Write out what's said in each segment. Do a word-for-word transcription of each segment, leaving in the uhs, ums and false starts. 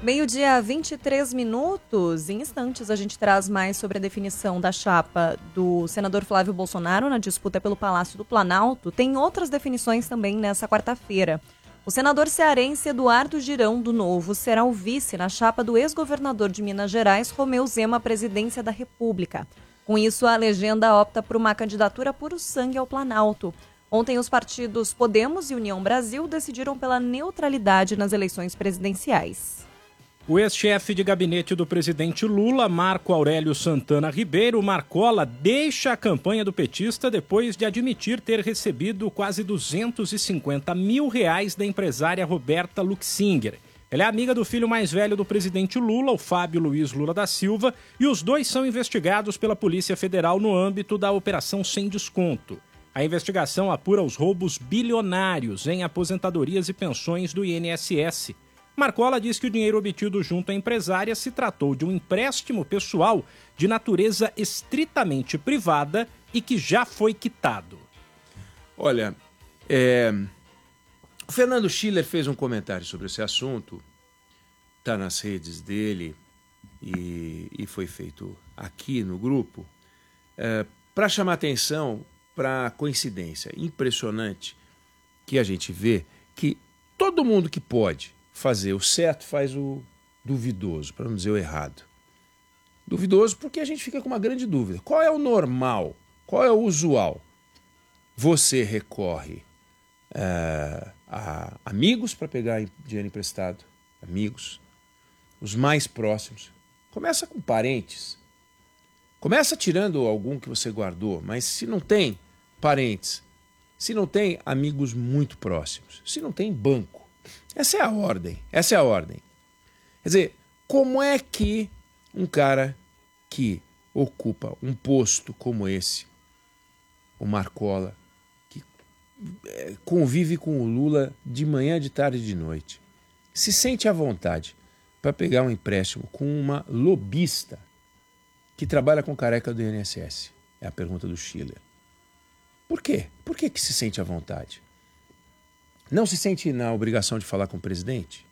Meio-dia, vinte e três minutos. Em instantes, a gente traz mais sobre a definição da chapa do senador Flávio Bolsonaro na disputa pelo Palácio do Planalto. Tem outras definições também nessa quarta-feira. O senador cearense Eduardo Girão, do Novo, será o vice na chapa do ex-governador de Minas Gerais, Romeu Zema, à presidência da República. Com isso, a legenda opta por uma candidatura puro sangue ao Planalto. Ontem, os partidos Podemos e União Brasil decidiram pela neutralidade nas eleições presidenciais. O ex-chefe de gabinete do presidente Lula, Marco Aurélio Santana Ribeiro, Marcola, deixa a campanha do petista depois de admitir ter recebido quase duzentos e cinquenta mil reais da empresária Roberta Luxinger. Ela é amiga do filho mais velho do presidente Lula, o Fábio Luiz Lula da Silva, e os dois são investigados pela Polícia Federal no âmbito da Operação Sem Desconto. A investigação apura os roubos bilionários em aposentadorias e pensões do I N S S. Marcola diz que o dinheiro obtido junto à empresária se tratou de um empréstimo pessoal de natureza estritamente privada e que já foi quitado. Olha, é... o Fernando Schiller fez um comentário sobre esse assunto, está nas redes dele e, e foi feito aqui no grupo, é, para chamar atenção para a coincidência impressionante que a gente vê que todo mundo que pode fazer o certo faz o duvidoso, para não dizer o errado. Duvidoso porque a gente fica com uma grande dúvida. Qual é o normal? Qual é o usual? Você recorre uh, a amigos para pegar dinheiro emprestado, amigos, os mais próximos. Começa com parentes. Começa tirando algum que você guardou, mas se não tem parentes, se não tem amigos muito próximos, se não tem banco, essa é a ordem, essa é a ordem. Quer dizer, como é que um cara que ocupa um posto como esse, o Marcola, que convive com o Lula de manhã, de tarde e de noite, se sente à vontade para pegar um empréstimo com uma lobista que trabalha com careca do I N S S? É a pergunta do Schiller. Por quê? Por que que se sente à vontade? Não se sente na obrigação de falar com o presidente?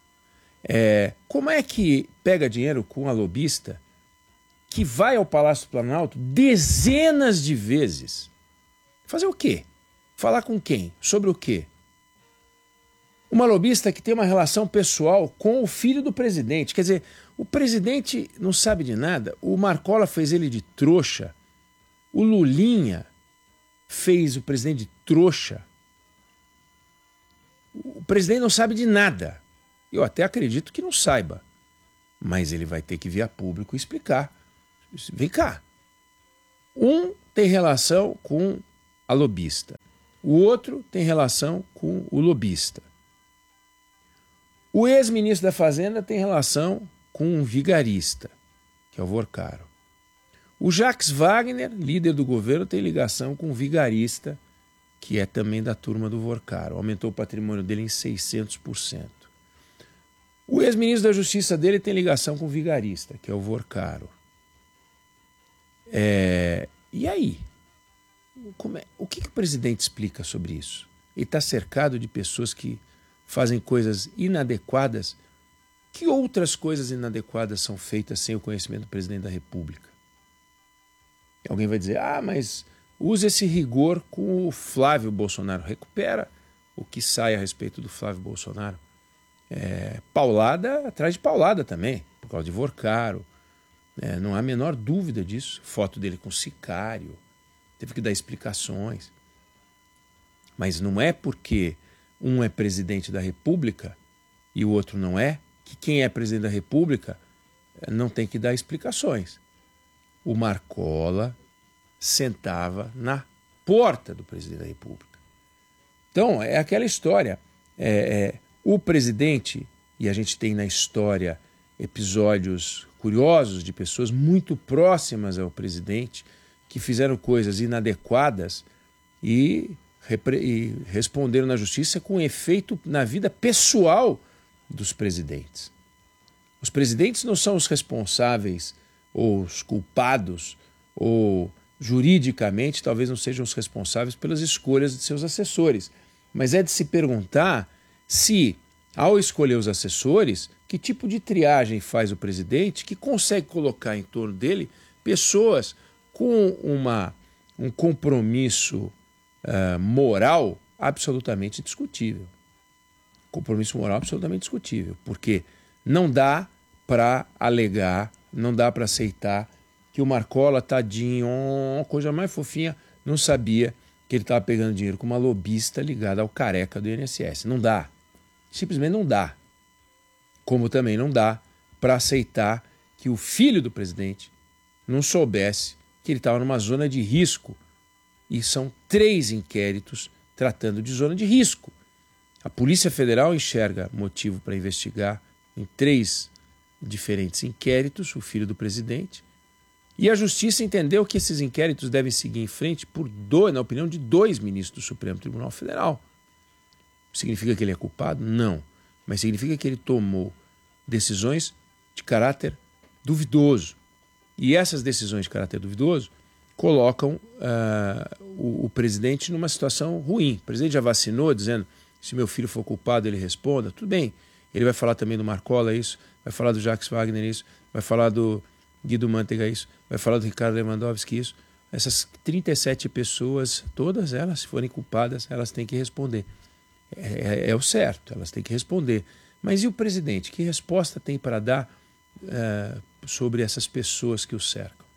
É, como é que pega dinheiro com a lobista que vai ao Palácio do Planalto dezenas de vezes? Fazer o quê? Falar com quem? Sobre o quê? Uma lobista que tem uma relação pessoal com o filho do presidente. Quer dizer, o presidente não sabe de nada. O Marcola fez ele de trouxa. O Lulinha fez o presidente de trouxa. O presidente não sabe de nada. Eu até acredito que não saiba. Mas ele vai ter que vir a público explicar. Vem cá. Um tem relação com a lobista. O outro tem relação com o lobista. O ex-ministro da Fazenda tem relação com um vigarista, que é o Vorcaro. O Jacques Wagner, líder do governo, tem ligação com um vigarista, que é também da turma do Vorcaro. Aumentou o patrimônio dele em seiscentos por cento. O ex-ministro da Justiça dele tem ligação com o vigarista, que é o Vorcaro. É... E aí? Como é... O que, que o presidente explica sobre isso? Ele está cercado de pessoas que fazem coisas inadequadas. Que outras coisas inadequadas são feitas sem o conhecimento do presidente da República? E alguém vai dizer, ah, mas use esse rigor com o Flávio Bolsonaro. Recupera o que sai a respeito do Flávio Bolsonaro. É, paulada atrás de paulada também, por causa de Vorcaro. É, não há a menor dúvida disso. Foto dele com sicário. Teve que dar explicações. Mas não é porque um é presidente da República e o outro não é, que quem é presidente da República não tem que dar explicações. O Marcola sentava na porta do presidente da República. Então, é aquela história. É, é, o presidente, e a gente tem na história episódios curiosos de pessoas muito próximas ao presidente que fizeram coisas inadequadas e, repre- e responderam na justiça com efeito na vida pessoal dos presidentes. Os presidentes não são os responsáveis ou os culpados ou juridicamente talvez não sejam os responsáveis pelas escolhas de seus assessores. Mas é de se perguntar se ao escolher os assessores, que tipo de triagem faz o presidente que consegue colocar em torno dele pessoas com uma, um compromisso uh, moral absolutamente discutível. Compromisso moral absolutamente discutível, porque não dá para alegar, não dá para aceitar que o Marcola, tadinho, oh, coisa mais fofinha, não sabia que ele estava pegando dinheiro com uma lobista ligada ao careca do I N S S. Não dá. Simplesmente não dá. Como também não dá para aceitar que o filho do presidente não soubesse que ele estava numa zona de risco. E são três inquéritos tratando de zona de risco. A Polícia Federal enxerga motivo para investigar em três diferentes inquéritos o filho do presidente. E a Justiça entendeu que esses inquéritos devem seguir em frente por dois, na opinião de dois ministros do Supremo Tribunal Federal. Significa que ele é culpado? Não. Mas significa que ele tomou decisões de caráter duvidoso. E essas decisões de caráter duvidoso colocam uh, o, o presidente numa situação ruim. O presidente já vacinou, dizendo, se meu filho for culpado, ele responda. Tudo bem. Ele vai falar também do Marcola isso, vai falar do Jacques Wagner isso, vai falar do Guido Mantega isso, vai falar do Ricardo Lewandowski isso. Essas trinta e sete pessoas, todas elas, se forem culpadas, elas têm que responder. É, é, é o certo, elas têm que responder. Mas e o presidente? Que resposta tem para dar uh, sobre essas pessoas que o cercam?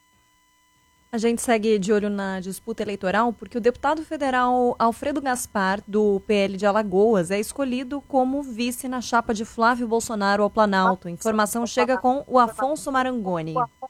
A gente segue de olho na disputa eleitoral porque o deputado federal Alfredo Gaspar, do P L de Alagoas, é escolhido como vice na chapa de Flávio Bolsonaro ao Planalto. A informação chega com o Afonso Marangoni.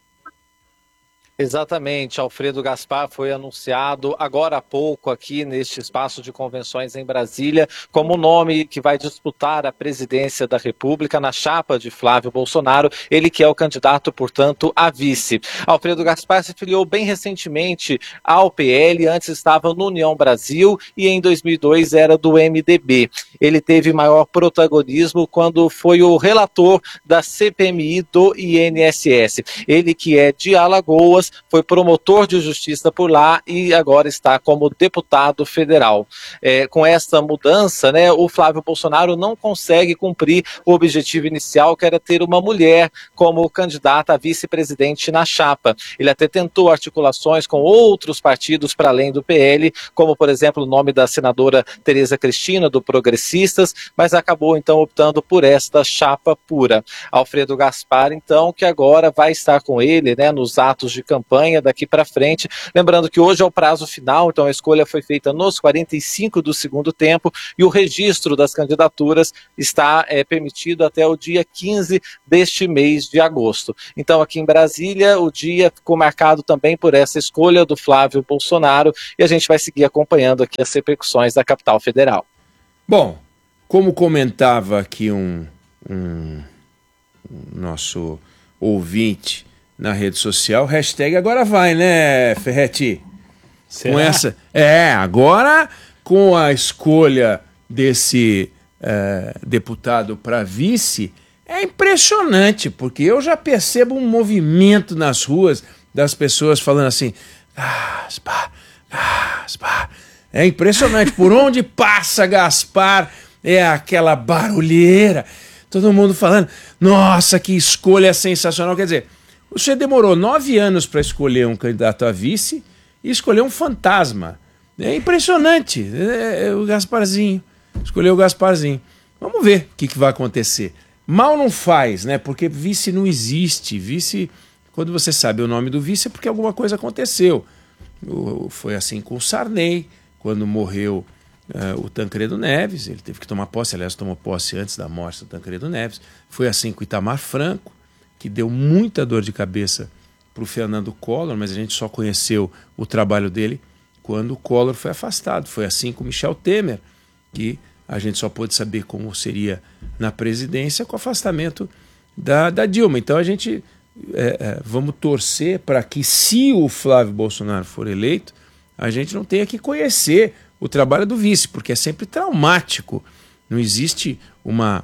Exatamente, Alfredo Gaspar foi anunciado agora há pouco aqui neste espaço de convenções em Brasília como o nome que vai disputar a presidência da República na chapa de Flávio Bolsonaro, ele que é o candidato, portanto, a vice. Alfredo Gaspar se filiou bem recentemente ao P L, antes estava no União Brasil e em dois mil e dois era do M D B. Ele teve maior protagonismo quando foi o relator da C P M I do I N S S. Ele que é de Alagoas, foi promotor de justiça por lá e agora está como deputado federal. É, com essa mudança, né, o Flávio Bolsonaro não consegue cumprir o objetivo inicial, que era ter uma mulher como candidata a vice-presidente na chapa. Ele até tentou articulações com outros partidos para além do P L, como, por exemplo, o nome da senadora Tereza Cristina, do Progressistas, mas acabou, então, optando por esta chapa pura. Alfredo Gaspar, então, que agora vai estar com ele, né, nos atos de campanha daqui para frente. Lembrando que hoje é o prazo final, então a escolha foi feita nos quarenta e cinco do segundo tempo e o registro das candidaturas está é, permitido até o dia quinze deste mês de agosto. Então aqui em Brasília o dia ficou marcado também por essa escolha do Flávio Bolsonaro e a gente vai seguir acompanhando aqui as repercussões da capital federal. Bom, como comentava aqui um, um, um nosso ouvinte na rede social, hashtag agora vai, né, Ferretti? Será? Com essa, é, agora com a escolha desse é, deputado para vice, é impressionante, porque eu já percebo um movimento nas ruas das pessoas falando assim, Gaspar, Gaspar. É impressionante, por onde passa Gaspar é aquela barulheira, todo mundo falando, nossa, que escolha sensacional, quer dizer, você demorou nove anos para escolher um candidato a vice e escolher um fantasma. É impressionante. É, é o Gasparzinho. Escolheu o Gasparzinho. Vamos ver o que, que vai acontecer. Mal não faz, né? Porque vice não existe. Vice, quando você sabe o nome do vice, é porque alguma coisa aconteceu. O, foi assim com o Sarney, quando morreu uh, o Tancredo Neves. Ele teve que tomar posse, aliás, tomou posse antes da morte do Tancredo Neves. Foi assim com o Itamar Franco, que deu muita dor de cabeça para o Fernando Collor, mas a gente só conheceu o trabalho dele quando o Collor foi afastado. Foi assim com Michel Temer, que a gente só pôde saber como seria na presidência com o afastamento da, da Dilma. Então a gente é, é, vamos torcer para que, se o Flávio Bolsonaro for eleito, a gente não tenha que conhecer o trabalho do vice, porque é sempre traumático. Não existe uma...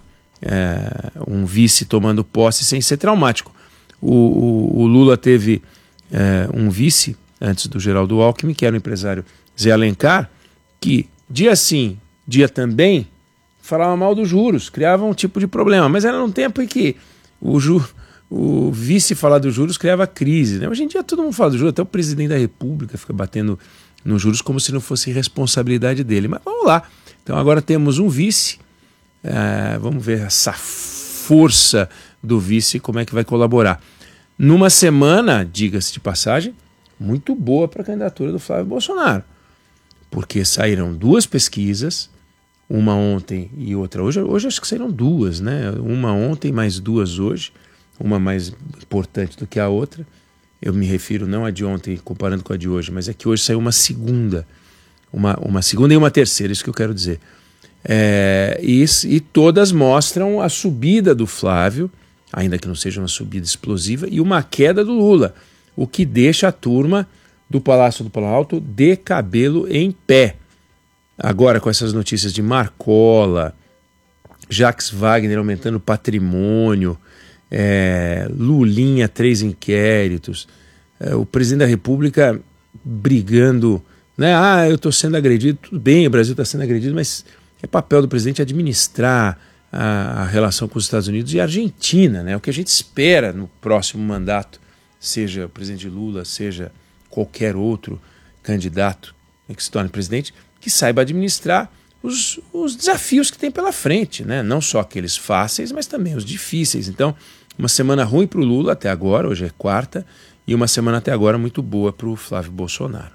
É, um vice tomando posse sem ser traumático. O, o, o Lula teve é, um vice antes do Geraldo Alckmin, que era o empresário Zé Alencar, que dia sim, dia também falava mal dos juros, criava um tipo de problema. Mas era num tempo em que o, ju, o vice falar dos juros criava crise, né? Hoje em dia todo mundo fala dos juros, até o presidente da República fica batendo nos juros como se não fosse responsabilidade dele. Mas vamos lá. Então agora temos um vice, é, vamos ver essa força do vice, como é que vai colaborar. Numa semana, diga-se de passagem, muito boa para a candidatura do Flávio Bolsonaro, porque saíram duas pesquisas, uma ontem e outra hoje. Hoje acho que saíram duas, né? Uma ontem, mais duas hoje, uma mais importante do que a outra. Eu me refiro não a de ontem comparando com a de hoje, mas é que hoje saiu uma segunda, uma, uma segunda e uma terceira, isso que eu quero dizer. É, e, e todas mostram a subida do Flávio, ainda que não seja uma subida explosiva, e uma queda do Lula, o que deixa a turma do Palácio do Planalto de cabelo em pé. Agora, com essas notícias de Marcola, Jacques Wagner aumentando patrimônio, é, Lulinha, três inquéritos, é, o presidente da República brigando, né? Ah, eu estou sendo agredido, tudo bem, o Brasil está sendo agredido, mas é papel do presidente administrar a, a relação com os Estados Unidos e a Argentina, né? O que a gente espera no próximo mandato, seja o presidente Lula, seja qualquer outro candidato que se torne presidente, que saiba administrar os, os desafios que tem pela frente, né? Não só aqueles fáceis, mas também os difíceis. Então, uma semana ruim para o Lula até agora, hoje é quarta, e uma semana até agora muito boa para o Flávio Bolsonaro.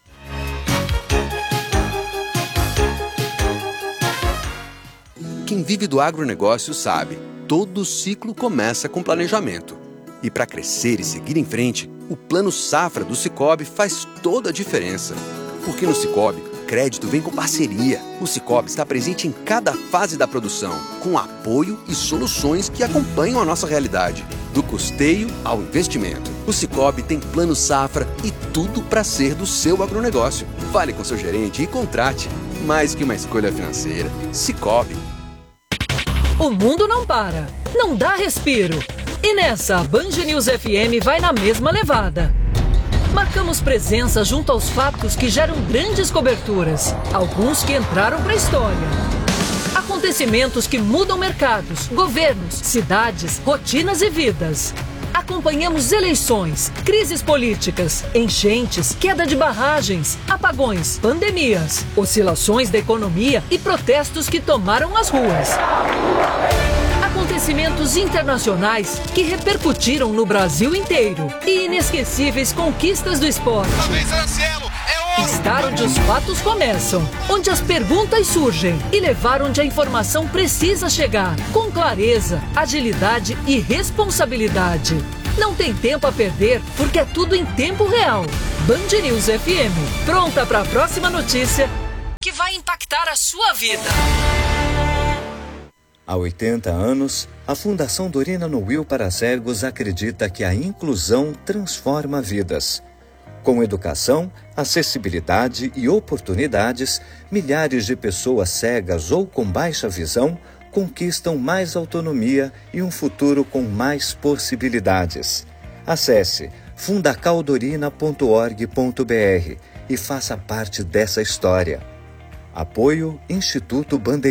Quem vive do agronegócio sabe, todo ciclo começa com planejamento. E para crescer e seguir em frente, o Plano Safra do Sicoob faz toda a diferença. Porque no Sicoob, crédito vem com parceria. O Sicoob está presente em cada fase da produção, com apoio e soluções que acompanham a nossa realidade. Do custeio ao investimento. O Sicoob tem Plano Safra e tudo para ser do seu agronegócio. Fale com seu gerente e contrate. Mais que uma escolha financeira, Sicoob. O mundo não para, não dá respiro. E nessa, a Band News F M vai na mesma levada. Marcamos presença junto aos fatos que geram grandes coberturas, alguns que entraram para a história. Acontecimentos que mudam mercados, governos, cidades, rotinas e vidas. Acompanhamos eleições, crises políticas, enchentes, queda de barragens, apagões, pandemias, oscilações da economia e protestos que tomaram as ruas. Acontecimentos internacionais que repercutiram no Brasil inteiro e inesquecíveis conquistas do esporte. Estar onde os fatos começam, onde as perguntas surgem e levar onde a informação precisa chegar, com clareza, agilidade e responsabilidade. Não tem tempo a perder, porque é tudo em tempo real. Band News F M, pronta para a próxima notícia que vai impactar a sua vida. Há oitenta anos, a Fundação Dorina Nuil para Cegos acredita que a inclusão transforma vidas. Com educação, acessibilidade e oportunidades, milhares de pessoas cegas ou com baixa visão conquistam mais autonomia e um futuro com mais possibilidades. Acesse fundacaldorina ponto org ponto br e faça parte dessa história. Apoio Instituto Bandeirantes.